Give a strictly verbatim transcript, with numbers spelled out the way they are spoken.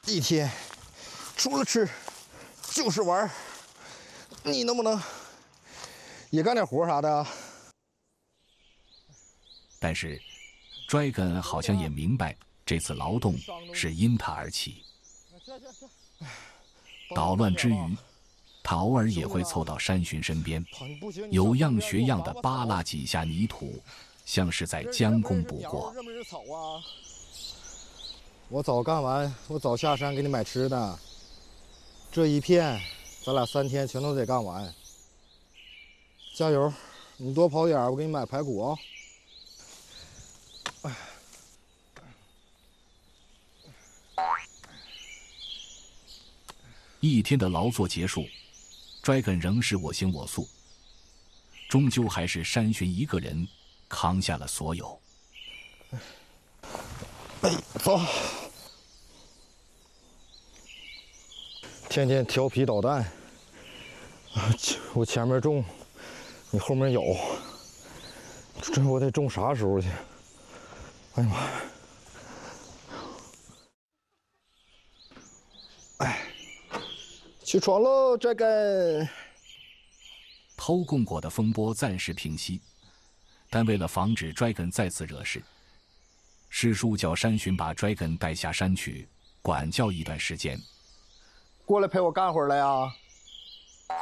一天除了吃就是玩，你能不能也干点活啥的啊？ 但是 Dragon 好像也明白这次劳动是因他而起。捣乱之余，他偶尔也会凑到山巡身边，有样学样的扒拉几下泥土，像是在将功补过。 我早干完，我早下山给你买吃的。这一片，咱俩三天全都得干完。加油，你多跑点，我给你买排骨啊。哎。 一天的劳作结束 ，Dragon 仍是我行我素，终究还是山巡一个人扛下了所有。 哎，走。天天调皮捣蛋，我前面种，你后面有，这我得种啥时候去？哎呀妈呀！哎，起床喽，这根。 偷供果的风波暂时平息，但为了防止 Dragon 再次惹事，师叔叫山巡把 Dragon 带下山去管教一段时间。 过来陪我干会儿来呀！